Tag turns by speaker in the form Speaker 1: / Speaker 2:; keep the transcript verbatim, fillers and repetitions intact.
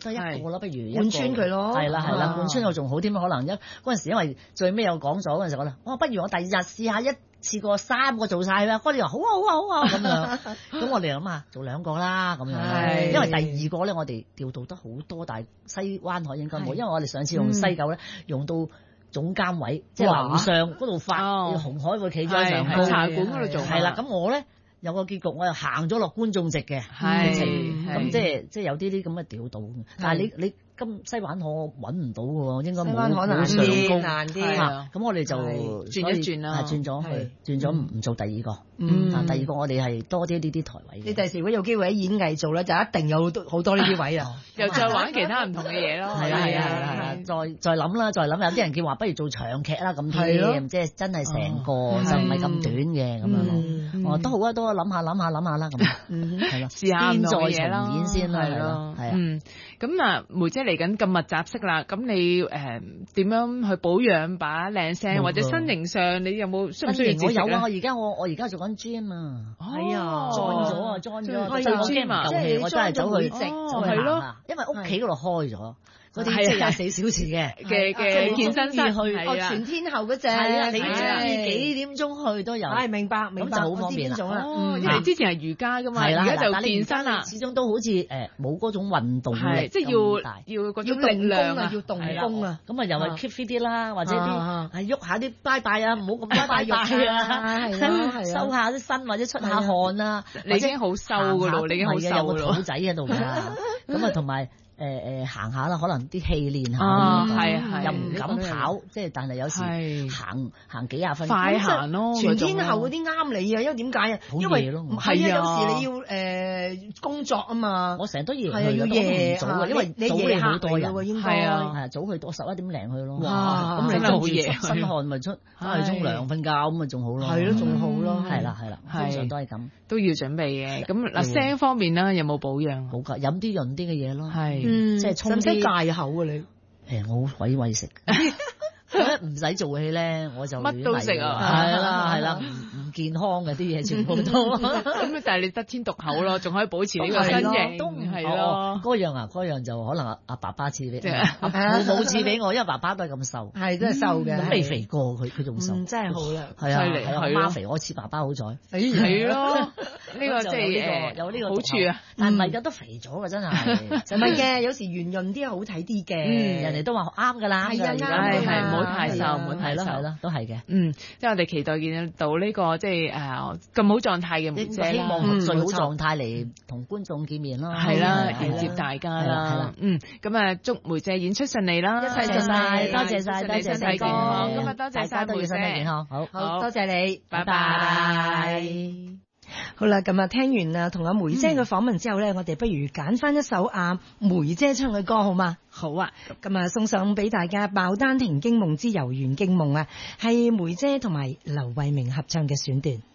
Speaker 1: 得一個啦，不如
Speaker 2: 貫穿佢咯。
Speaker 1: 係啦係啦，貫穿我仲好啲，可能一嗰陣時因為最尾又講咗嗰陣時，我話哇，不如我第二日試下一次過三個做晒啦。嗰啲話好啊好啊好啊咁樣，咁我哋諗下做兩個啦咁樣，因為第二個咧我哋調度得好多，但係西灣海應該冇，因為我哋上次用西九咧用到總監位，即係樓上嗰度發，紅海會企咗喺上高
Speaker 3: 茶館嗰度做，
Speaker 1: 係啦，咁我咧。有個結局，我又行咗落觀眾席嘅，咁即係即係有啲啲咁嘅調度。但係你你今西灣河揾唔到嘅喎，應該冇冇上高
Speaker 2: 難啲
Speaker 1: 嚇。咁我哋就
Speaker 3: 轉一轉啦，
Speaker 1: 轉咗去，轉咗唔做第二個。嗯，第二個我哋係多啲呢啲台位。
Speaker 2: 你第時如果有機會喺演藝做咧，就一定有好多呢啲位啊，
Speaker 3: 又再玩其他唔同嘅嘢咯。
Speaker 1: 係啊係啊係啊，再再諗啦，再諗。有啲人叫話不如做長劇啦咁添，即係真係成個就唔係咁短嘅咁樣咯。哦，都好啊，都諗下諗下諗下啦咁，係咯，
Speaker 3: 試下唔同嘅嘢
Speaker 1: 先再重演先啦，係咯，係啊。
Speaker 3: 嗯，咁啊，梅姐嚟緊咁密集式啦，咁你誒點樣去保養把靚聲，或者身形上你有冇需唔需要節食？
Speaker 1: 我有啊，我而家我我而家做緊 gym 啊，
Speaker 2: 係啊
Speaker 1: ，join 咗啊，join 咗，
Speaker 2: 可以
Speaker 1: gym 啊，即係我真係走去
Speaker 2: 食，
Speaker 1: 係咯，因為屋企嗰度開咗。嗰啲即係廿四小時嘅
Speaker 3: 嘅嘅健身室
Speaker 1: 去，
Speaker 2: 哦全天候嗰隻，
Speaker 1: 係啊，你中意幾點鐘去都有。
Speaker 2: 係明白明白，
Speaker 1: 咁就好方便啦。
Speaker 3: 哦，因為之前係瑜伽噶嘛，而家就健身啦。
Speaker 1: 始終都好似誒冇嗰種運動力，
Speaker 3: 即係要要嗰種力量啊，
Speaker 2: 要動功啊。
Speaker 1: 咁啊又係 keep fit 啲啦，或者啲係喐下啲拜拜啊，唔好咁拜拜肉啊，
Speaker 2: 係啊，
Speaker 1: 收下啲身或者出下汗啊。
Speaker 3: 你已經好瘦噶咯，你已經好瘦
Speaker 1: 有個肚仔喺度㗎。咁啊同埋。誒誒行下啦，可能啲氣練下，
Speaker 3: 係係
Speaker 1: 又唔敢跑，即係但係有時行行幾廿分鐘，
Speaker 3: 快行咯。
Speaker 2: 全天候嗰啲啱你啊，因為點解啊？因為係啊，有時你要誒工作啊嘛。
Speaker 1: 我成日都夜去，
Speaker 2: 要夜
Speaker 1: 早嘅，因為
Speaker 2: 你
Speaker 1: 早你好多人，
Speaker 2: 係
Speaker 1: 啊，係早去多十一點零去咯。
Speaker 3: 哇，
Speaker 1: 咁你真係好夜，出汗咪出，翻去沖涼瞓覺咁咪仲好咯。
Speaker 2: 係咯，仲好咯。
Speaker 1: 係啦係啦，通常都係咁，
Speaker 3: 都要準備嘅。咁嗱聲方面啦，有冇保養？
Speaker 1: 好㗎，飲啲潤啲嘅嘢咯。
Speaker 3: 係。
Speaker 2: 嗯，
Speaker 1: 即係沖啲
Speaker 2: 戒口啊你？
Speaker 1: 誒，我好鬼餵食，唔使做戲咧，我就
Speaker 3: 乜都食啊，
Speaker 1: 係啦係啦，唔唔健康嘅啲嘢全部都。
Speaker 3: 咁但係你得天獨厚咯，仲可以保持呢個身形，
Speaker 1: 都唔
Speaker 3: 係咯。
Speaker 1: 嗰樣啊，嗰樣就可能阿阿爸爸賜俾，父母賜俾我，因為爸爸都係咁瘦，
Speaker 2: 係真係瘦嘅，
Speaker 1: 都未肥過佢，佢仲瘦，
Speaker 2: 真係好啦，
Speaker 1: 係啊，係啊，媽肥我似爸爸好彩，
Speaker 3: 係咯，呢個即係
Speaker 1: 誒有呢個
Speaker 3: 好處啊，
Speaker 1: 但唔係有得肥咗嘅真係，
Speaker 2: 唔係嘅，有時圓潤啲好睇啲嘅，
Speaker 1: 人哋都話啱㗎啦，
Speaker 2: 係啊
Speaker 3: 係係唔好太瘦，唔好太瘦，
Speaker 1: 係咯，都係嘅，
Speaker 3: 嗯，即係我哋期待見到呢個即係誒咁好狀態嘅梅姐啦，
Speaker 1: 希望最好狀態嚟同觀眾見面咯，
Speaker 3: 係啦，迎接大家啦，係啦，嗯，咁啊祝梅姐演出順利啦，
Speaker 2: 一切順利，
Speaker 1: 多謝晒，多謝
Speaker 3: 身體健康，今日多謝晒梅姐，
Speaker 1: 身體健康，好，
Speaker 2: 好多謝你，
Speaker 3: 拜拜。
Speaker 2: 好啦，咁啊聽完啊同阿梅姐嘅訪問之後咧，我哋不如揀翻一首阿梅姐唱嘅歌好嘛？
Speaker 3: 好啊，
Speaker 2: 咁啊送上俾大家《鮑丹亭驚夢之遊園驚夢》啊，係梅姐同埋劉慧明合唱嘅選段。